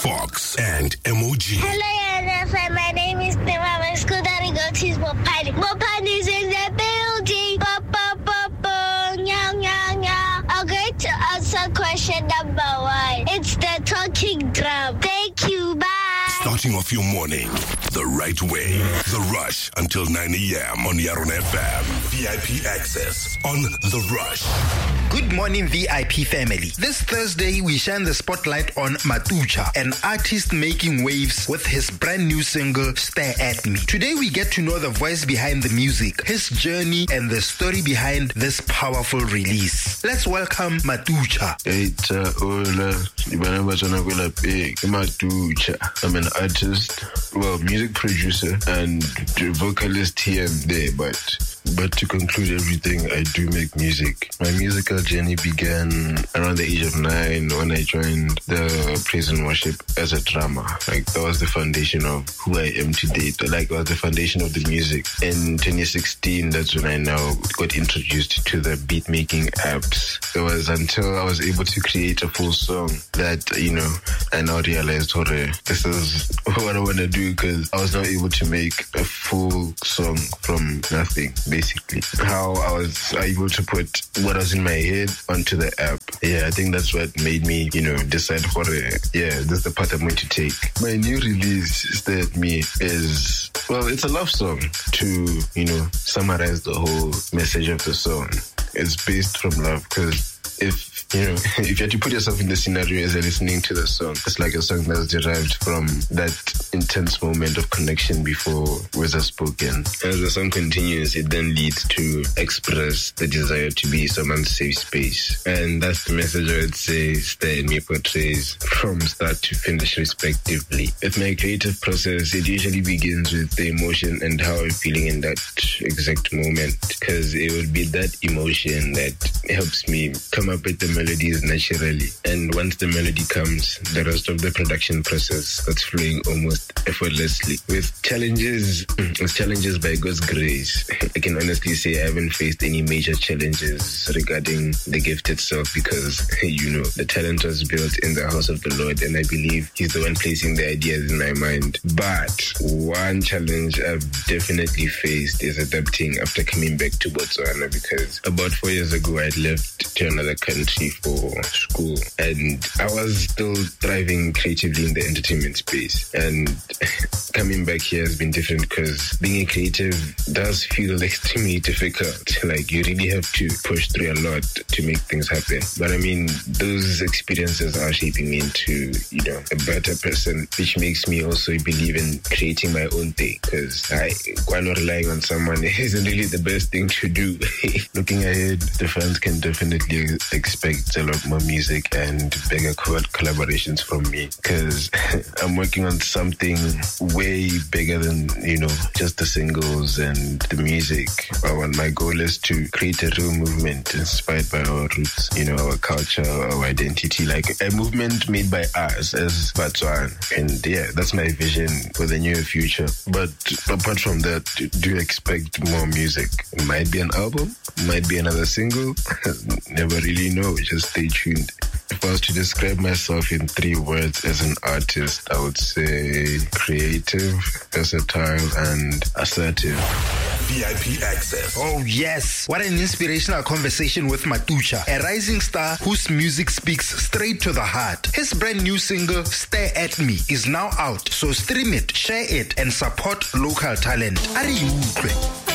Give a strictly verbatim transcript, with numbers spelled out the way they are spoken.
Fox, and M O G. Hello, N F M. My name is Tema. School that I go to is Mopani. Mopani is in the building. Pa, pa, pa, pa. Nya, nya, nya. I'm going to answer question number one. It's the talking drum. Thank you. Bye. Starting off your morning the right way. The Rush until nine a.m. on Yaron F M. V I P access on The Rush. Good morning, V I P family. This Thursday, we shine the spotlight on Matucha, an artist making waves with his brand new single, Stare At Me. Today, we get to know the voice behind the music, his journey, and the story behind this powerful release. Let's welcome Matucha. It's Ola, Matucha. I'm an artist, well, music producer and vocalist here and there, but but to conclude everything, I do make music. My musical journey began around the age of nine when I joined the praise and worship as a drummer. Like, that was the foundation of who I am today. Like, that was the foundation of the music. In twenty sixteen, that's when I now got introduced to the beat making apps. It was until I was able to create a full song that, you know, I now realized, oh, this is what I want to do, because I was not able to make a full song from nothing. Basically, how I was able to put what was in my head onto the app. Yeah, I think that's what made me, you know, decide for it. Yeah, this is the path I'm going to take. My new release, Stare At Me, is, well, it's a love song to, you know, summarize the whole message of the song. It's based from love, because if you know, if you had to put yourself in the scenario as you're listening to the song, it's like a song that's derived from that intense moment of connection before words are spoken. As the song continues, it then leads to express the desire to be someone's safe space. And that's the message I would say Stare At Me portrays from start to finish respectively. With my creative process, it usually begins with the emotion and how I'm feeling in that exact moment, because it would be that emotion that helps me come up with the melodies naturally. And once the melody comes, the rest of the production process that's flowing almost effortlessly. With challenges, with challenges by God's grace, I can honestly say I haven't faced any major challenges regarding the gift itself, because, you know, the talent was built in the house of the Lord, and I believe He's the one placing the ideas in my mind. But one challenge I've definitely faced is adapting after coming back to Botswana, because about four years ago I left to another country for school, and I was still thriving creatively in the entertainment space. And coming back here has been different, because being a creative does feel extremely difficult. Like, you really have to push through a lot to make things happen. But I mean, those experiences are shaping me into, you know, a better person, which makes me also believe in creating my own thing, because I quite not relying on someone isn't really the best thing to do. Looking ahead, the fans can definitely expect a lot more music and bigger collaborations from me, because I'm working on something way bigger than, you know, just the singles and the music. My goal is to create a real movement inspired by our roots, you know, our culture, our identity, like a movement made by us as Botswana. And yeah, that's my vision for the near future. But apart from that, do expect more music. It might be an album, might be another single. Never really know. Just stay tuned. If I was to describe myself in three words as an artist, I would say creative, versatile, and assertive. V I P access. Oh yes, what an inspirational conversation with Matucha, a rising star whose music speaks straight to the heart. His brand new single, Stare At Me, is now out, so stream it, share it, and support local talent. Are you?